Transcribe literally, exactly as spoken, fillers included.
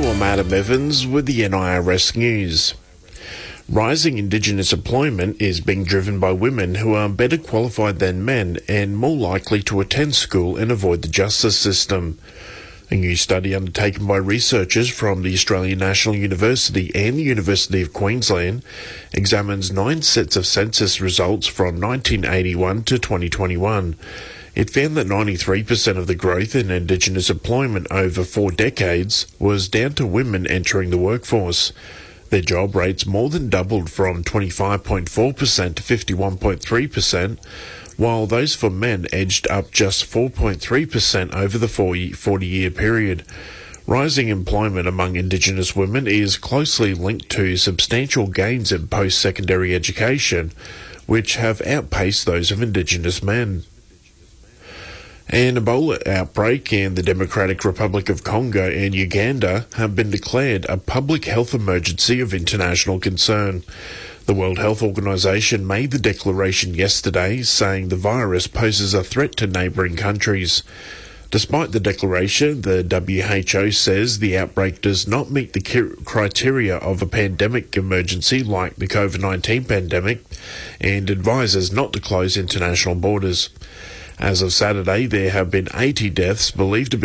I'm Adam Evans with the N I R S News. Rising Indigenous employment is being driven by women who are better qualified than men and more likely to attend school and avoid the justice system. A new study undertaken by researchers from the Australian National University and the University of Queensland examines nine sets of census results from nineteen eighty-one to twenty twenty-one. It found that ninety-three percent of the growth in Indigenous employment over four decades was down to women entering the workforce. Their job rates more than doubled from twenty-five point four percent to fifty-one point three percent, while those for men edged up just four point three percent over the forty-year period. Rising employment among Indigenous women is closely linked to substantial gains in post-secondary education, which have outpaced those of Indigenous men. An Ebola outbreak in the Democratic Republic of Congo and Uganda have been declared a public health emergency of international concern. The World Health Organization made the declaration yesterday, saying the virus poses a threat to neighbouring countries. Despite the declaration, the W H O says the outbreak does not meet the criteria of a pandemic emergency like the COVID nineteen pandemic and advises not to close international borders. As of Saturday, there have been eighty deaths believed to be